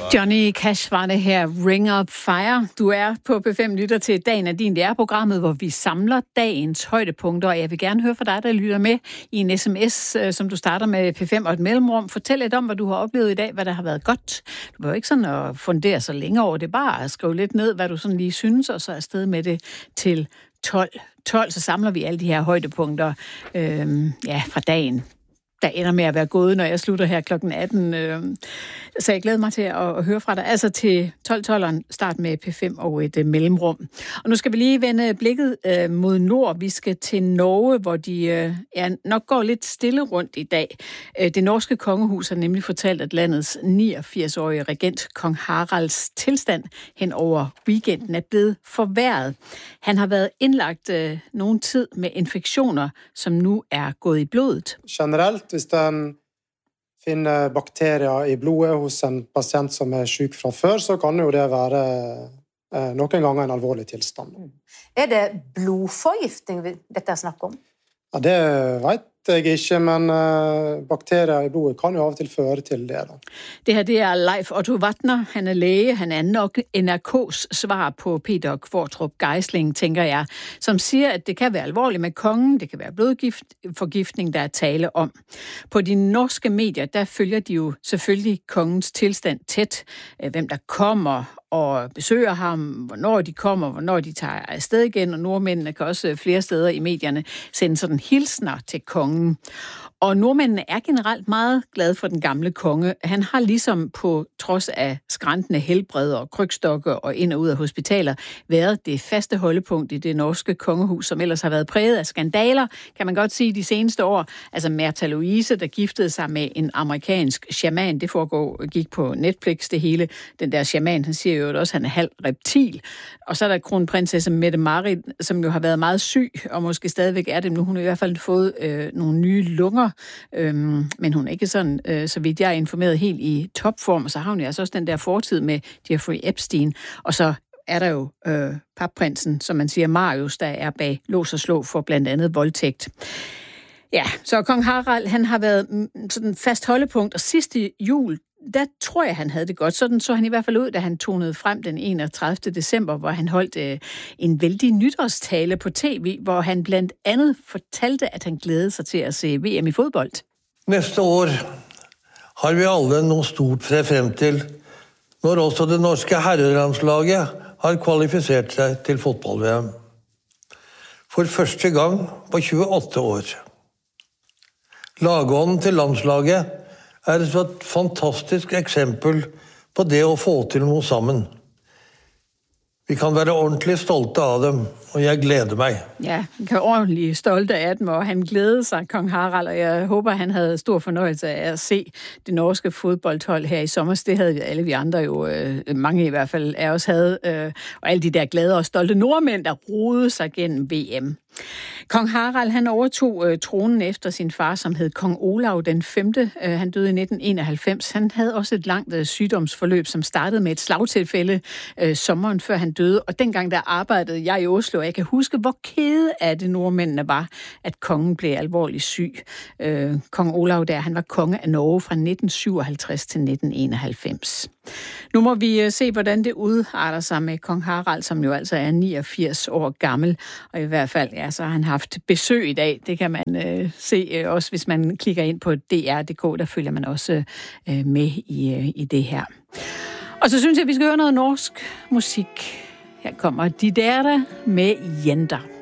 Johnny Cash var det her, Ring of Fire. Du er på P5 lytter til Dagen af din. Det er programmet, hvor vi samler dagens højdepunkter, og jeg vil gerne høre fra dig, der lytter med i en sms, som du starter med P5 og et mellemrum. Fortæl lidt om, hvad du har oplevet i dag, hvad der har været godt. Du behøver ikke sådan at fundere så længe over det, bare at skrive lidt ned, hvad du sådan lige synes, og så afsted med det til 12, så samler vi alle de her højdepunkter fra dagen, der ender med at være gået, når jeg slutter her klokken 18. Så jeg glæder mig til at høre fra dig. Altså til 12'eren, start med P5 og et mellemrum. Og nu skal vi lige vende blikket mod nord. Vi skal til Norge, hvor de nok går lidt stille rundt i dag. Det norske kongehus har nemlig fortalt, at landets 89-årige regent, kong Haralds tilstand hen over weekenden er blevet forværret. Han har været indlagt nogen tid med infektioner, som nu er gået i blodet. Generelt, hvis den finner bakterier i blodet hos en patient som er syk fra før, så kan jo det være noen ganger en alvorlig tilstand. Er det blodforgiftning dette er snakk om? Ja, det vet jeg ikke, men bakterier i blodet kan jo av og til føre til det. Da. Det her, det er Leif Otto Vatner. Han er læge. Han er nok NRK's svar på Peter Kvartrup Geisling, tænker jeg, som siger, at det kan være alvorligt med kongen. Det kan være blodforgiftning, der er tale om. På de norske medier, der følger de jo selvfølgelig kongens tilstand tæt. Hvem der kommer og besøger ham, hvornår de kommer, hvornår de tager afsted igen, og nordmændene kan også flere steder i medierne sende sådan hilsner til kongen. Og nordmændene er generelt meget glade for den gamle konge. Han har ligesom på trods af skrantende helbred og krykstokke og ind og ud af hospitaler været det faste holdepunkt i det norske kongehus, som ellers har været præget af skandaler, kan man godt sige, de seneste år. Altså Märtha Louise, der giftede sig med en amerikansk shaman. Det gik på Netflix det hele. Den der shaman, han siger jo også, at han er halv reptil. Og så er der kronprinsesse Mette-Marit, som jo har været meget syg, og måske stadigvæk er det. Nu hun har i hvert fald fået nogle nye lunger, men hun er ikke sådan, så vidt jeg er informeret, helt i topform, og så har hun jo altså også den der fortid med Jeffrey Epstein, og så er der jo papprinsen, som man siger, Marius, der er bag lås og slå for blandt andet voldtægt. Ja, så kong Harald, han har været sådan fast holdepunkt, og sidste jul, der tror jeg, han havde det godt. Sådan så han i hvert fald ud, da han tonede frem den 31. december, hvor han holdt en vældig nytårstale på tv, hvor han blandt andet fortalte, at han glædede sig til at se VM i fodbold. Næste år har vi alle noget stort at se frem til, når også det norske herrelandslaget har kvalificeret sig til fodbold-VM. For første gang på 28 år. Lagånden til landslaget er et fantastisk eksempel på det at få til noget sammen. Vi kan være ordentligt stolte af dem, og jeg glæder mig. Ja, vi kan ordentligt stolte af dem, og han glædede sig, kong Harald, og jeg håber, han havde stor fornøjelse af at se det norske fodboldhold her i sommer. Det havde alle vi andre jo, mange i hvert fald af os havde, og alle de der glade og stolte nordmænd, der rodede sig gennem VM. Kong Harald, han overtog tronen efter sin far, som hed kong Olav den 5. Han døde i 1991. Han havde også et langt sygdomsforløb, som startede med et slagtilfælde sommeren før han døde. Og dengang der arbejdede jeg i Oslo, og jeg kan huske, hvor kede af det nordmændene var, at kongen blev alvorligt syg. Kong Olav der, han var konge af Norge fra 1957 til 1991. Nu må vi se, hvordan det udarter sig med kong Harald, som jo altså er 89 år gammel. Og i hvert fald, ja, så har han haft besøg i dag. Det kan man se også, hvis man klikker ind på dr.dk. Der følger man også med i det her. Og så synes jeg, vi skal høre noget norsk musik. Her kommer De der med Jenter.